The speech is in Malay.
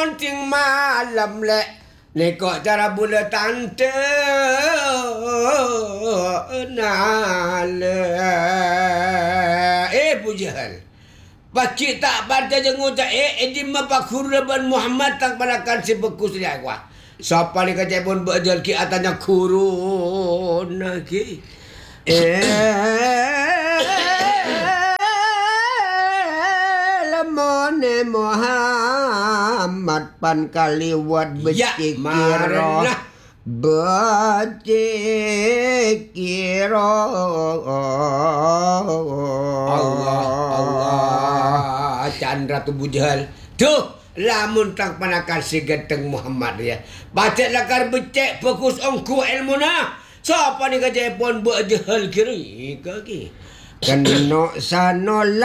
ting malam lek nekok cara bula tante nale. Pujahal. Pakcik tak baca jengu tak edim mapakur leban Muhammad tak panakan si bekus dia kuah. Siapa ni kacau pun berjal ki atanya kurun lagi. Lemone Muhammad pan kali wat becik kira. Becik kira. Allah. Chandra tu bujal. Tuh. Lamun tang panakan si geteng Muhammad ya. Baca lakar becek fokus ongku ilmu na. Siapa ni kajai pun berjahal kiri kaki. Kena sana